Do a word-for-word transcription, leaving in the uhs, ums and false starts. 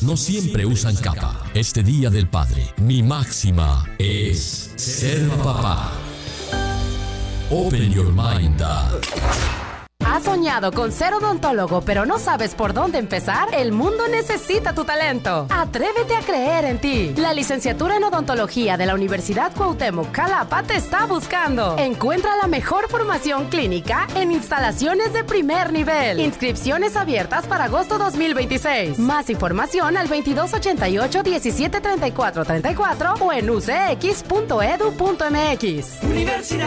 no siempre usan capa. Este Día del Padre, mi máxima es ser papá. Open your mind, Dad. ¿Has soñado con ser odontólogo pero no sabes por dónde empezar? El mundo necesita tu talento. Atrévete a creer en ti. La licenciatura en odontología de la Universidad Cuauhtémoc Jalapa te está buscando. Encuentra la mejor formación clínica en instalaciones de primer nivel. Inscripciones abiertas para agosto dos mil veintiséis. Más información al veintidós ochenta y ocho, diecisiete treinta y cuatro treinta y cuatro o en u c x punto edu punto m x. Universidad